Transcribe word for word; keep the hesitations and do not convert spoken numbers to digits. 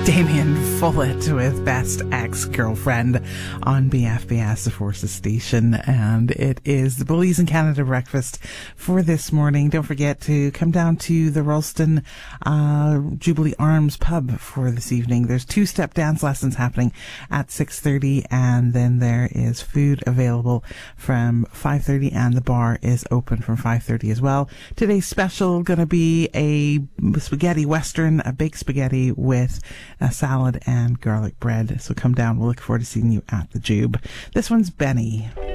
Damien Follett with Best Ex-Girlfriend on B F B S, the Forces station, and it is the Bullies in Canada breakfast for this morning. Don't forget to come down to the Ralston uh, Jubilee Arms pub for this evening. There's two-step dance lessons happening at six thirty, and then there is food available from five thirty, and the bar is open from five thirty as well. Today's special going to be a spaghetti western, a baked spaghetti with a salad and garlic bread. So come down. We'll look forward to seeing you at the Jube. This one's Benny.